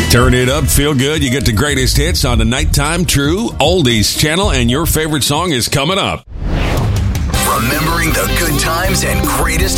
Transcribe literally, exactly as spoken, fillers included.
Turn it up, feel good. You get the greatest hits on the Nighttime True Oldies channel, and your favorite song is coming up. Remembering the good times and greatest